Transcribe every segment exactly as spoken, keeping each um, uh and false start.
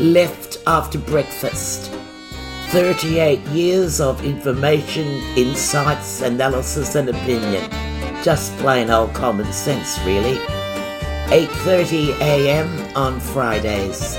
left after breakfast. thirty-eight years of information, insights, analysis and opinion. Just plain old common sense, really. eight thirty a m on Fridays.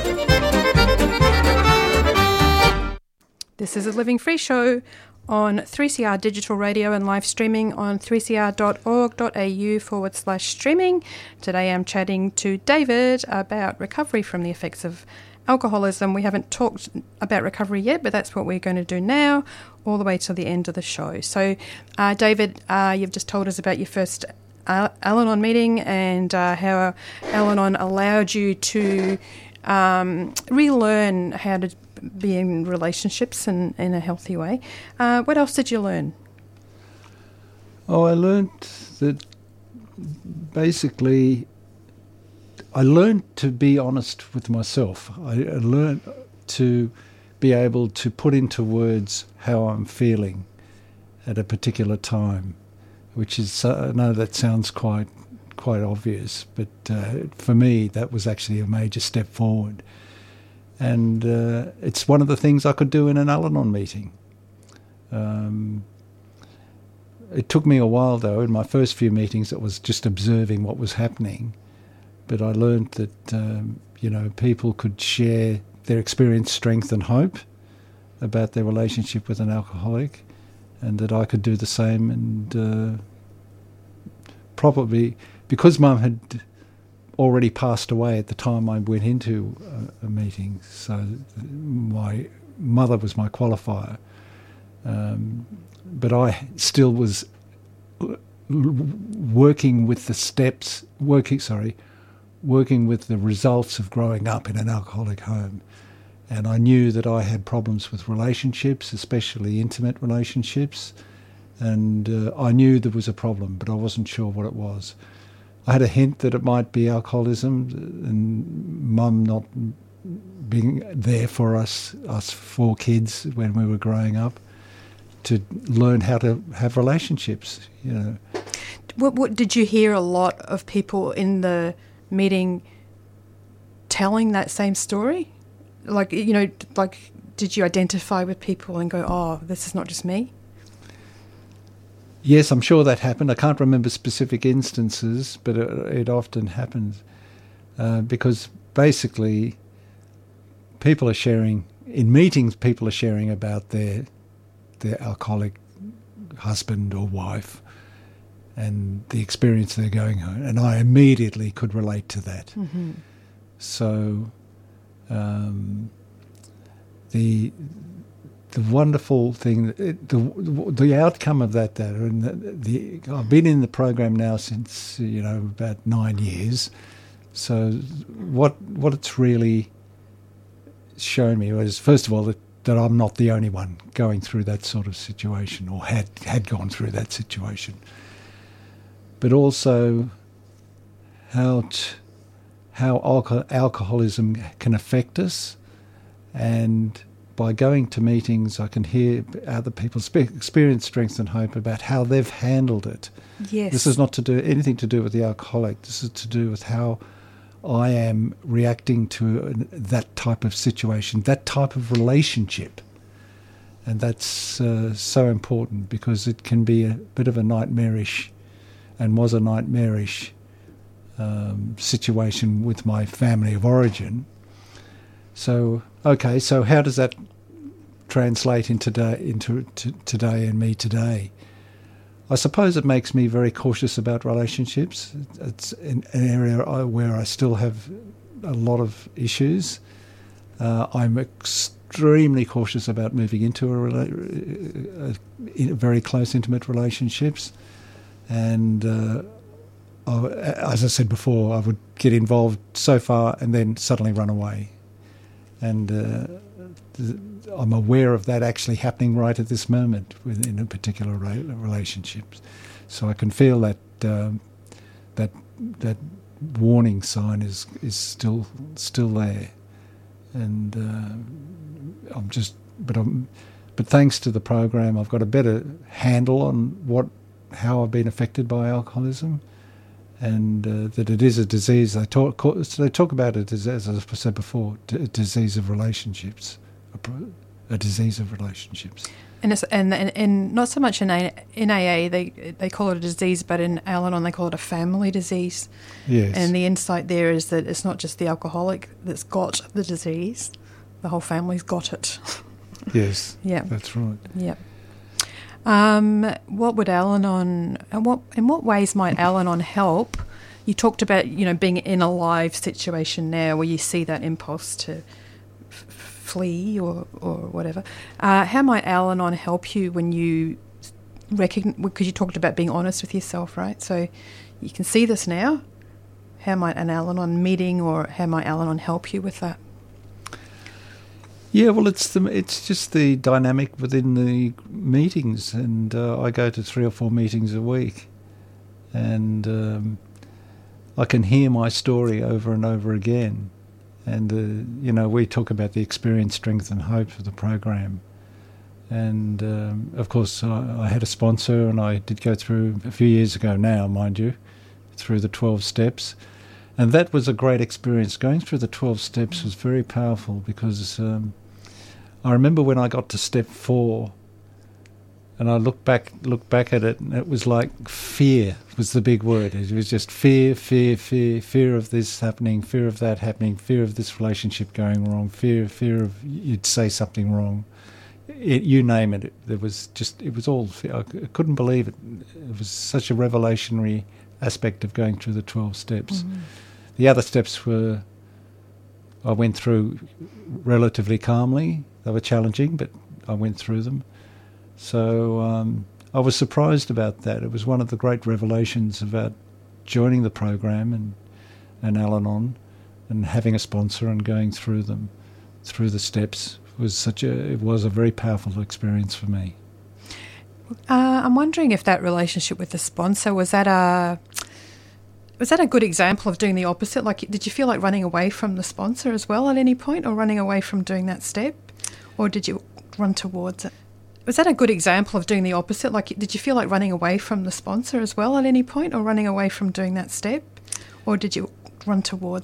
This is a Living Free show on three C R Digital Radio and live streaming on three c r dot org dot a u forward slash streaming. Today I'm chatting to David about recovery from the effects of alcoholism. We haven't talked about recovery yet, but that's what we're going to do now, all the way to the end of the show. So, uh, David, uh, you've just told us about your first uh, Al-Anon meeting and uh, how Al-Anon allowed you to um, relearn how to be in relationships in, in a healthy way. Uh, what else did you learn? Oh, I learned that basically I learned to be honest with myself. I, I learned to be able to put into words how I'm feeling at a particular time, which is, uh, I know that sounds quite quite obvious, but uh, for me that was actually a major step forward. And uh, it's one of the things I could do in an Al-Anon meeting. Um, it took me a while, though. In my first few meetings, it was just observing what was happening. But I learned that, um, you know, people could share their experience, strength and hope about their relationship with an alcoholic, and that I could do the same. And uh, probably, because Mum had already passed away at the time I went into a, a meeting, so my mother was my qualifier. Um, but I still was l- l- working with the steps, working, sorry, working with the results of growing up in an alcoholic home. And I knew that I had problems with relationships, especially intimate relationships, and uh, I knew there was a problem, but I wasn't sure what it was. I had a hint that it might be alcoholism, and Mum not being there for us, us four kids when we were growing up, to learn how to have relationships, you know. What, what did you hear a lot of people in the meeting telling that same story? Like, you know, like, did you identify with people and go, oh, this is not just me? Yes, I'm sure that happened. I can't remember specific instances, but it, it often happens uh, because basically people are sharing, in meetings, people are sharing about their their alcoholic husband or wife and the experience they're going on, and I immediately could relate to that. Mm-hmm. So um, the... The wonderful thing, the the outcome of that, that and the, the I've been in the program now since you know about nine years. So what what it's really shown me was, first of all, that, that I'm not the only one going through that sort of situation, or had had gone through that situation. But also how t- how alco- alcoholism can affect us, and by going to meetings, I can hear other people's experience, strength and hope about how they've handled it. Yes. This is not to do anything to do with the alcoholic. This is to do with how I am reacting to that type of situation, that type of relationship. And that's uh, so important, because it can be a bit of a nightmarish, and was a nightmarish um, situation with my family of origin. So, okay, so how does that translate into today, into t- today and me today? I suppose it makes me very cautious about relationships. It's an, an area I, where I still have a lot of issues. Uh, I'm extremely cautious about moving into a, rela- a, a very close, intimate relationships. And uh, I, as I said before, I would get involved so far and then suddenly run away. And uh, th- I'm aware of that actually happening right at this moment within a particular re- relationship. So I can feel that um, that that warning sign is is still still there, and uh, I'm just but I'm but thanks to the program, I've got a better handle on what how I've been affected by alcoholism, and uh, that it is a disease. They talk, so they talk about it as, as I said before, a disease of relationships, a, a disease of relationships. And, it's, and and and not so much in A A, they they call it a disease, but in Al-Anon they call it a family disease. Yes. And the insight there is that it's not just the alcoholic that's got the disease; the whole family's got it. Yes. Yeah. That's right. Yeah. Um, what would Al-Anon, and what in what ways might Al-Anon help? You talked about, you know, being in a live situation now where you see that impulse to f- flee or or whatever. Uh, how might Al-Anon help you when you recognize? Because you talked about being honest with yourself, right? So you can see this now. How might an Al-Anon meeting or how might Al-Anon help you with that? Yeah, well, it's the it's just the dynamic within the meetings, and uh, I go to three or four meetings a week, and um, I can hear my story over and over again, and uh, you know, we talk about the experience, strength, and hope of the program, and um, of course, I, I had a sponsor, and I did go through a few years ago now, mind you, through the twelve steps. And that was a great experience. Going through the twelve steps was very powerful because um, I remember when I got to step four and I looked back looked back at it, and it was like fear was the big word. It was just fear, fear, fear, fear of this happening, fear of that happening, fear of this relationship going wrong, fear, fear of you'd say something wrong. It, you name it, it. There was just, it was all fear. I couldn't believe it. It was such a revelationary aspect of going through the twelve steps. Mm-hmm. The other steps were, I went through relatively calmly. They were challenging, but I went through them. So um, I was surprised about that. It was one of the great revelations about joining the program and, and Al-Anon and having a sponsor and going through them, through the steps. It was such a, it was a very powerful experience for me. Uh, I'm wondering if that relationship with the sponsor, was that a... Was that a good example of doing the opposite? Like, did you feel like running away from the sponsor as well at any point, or running away from doing that step? Or did you run towards it? Was that a good example of doing the opposite? Like, did you feel like running away from the sponsor as well at any point, or running away from doing that step? Or did you run towards